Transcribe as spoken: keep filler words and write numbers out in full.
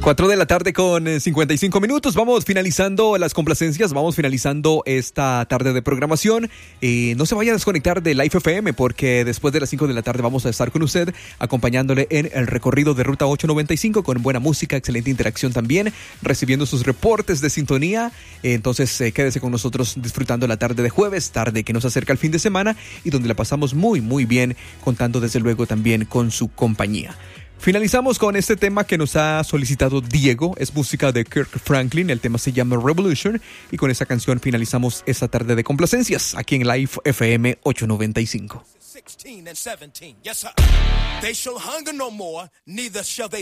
cuatro de la tarde con cincuenta y cinco minutos. Vamos finalizando las complacencias, vamos finalizando esta tarde de programación. Eh, no se vaya a desconectar de Life F M porque después de las cinco de la tarde vamos a estar con usted acompañándole en el recorrido de Ruta ochocientos noventa y cinco con buena música, excelente interacción también, recibiendo sus reportes de sintonía. Eh, entonces eh, quédese con nosotros disfrutando la tarde de jueves, tarde que nos acerca el fin de semana y donde la pasamos muy muy bien, contando desde luego también con su compañía. Finalizamos con este tema que nos ha solicitado Diego, es música de Kirk Franklin, el tema se llama Revolution y con esa canción finalizamos esta tarde de complacencias aquí en Live F M ochocientos noventa y cinco. sixteen and seventeen, yes sir. They shall hunger no more, neither shall they